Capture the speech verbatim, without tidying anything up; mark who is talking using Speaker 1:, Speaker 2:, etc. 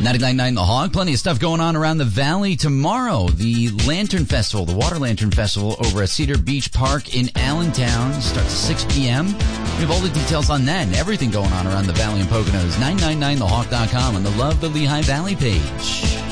Speaker 1: ninety-nine point nine The Hog. Plenty of stuff going on around the valley tomorrow. The Lantern Festival, the Water Lantern Festival over at Cedar Beach Park in Allentown starts at six p.m. We have all the details on that and everything going on around the valley and Poconos. nine nine nine the hawk dot com and the Love the Lehigh Valley page.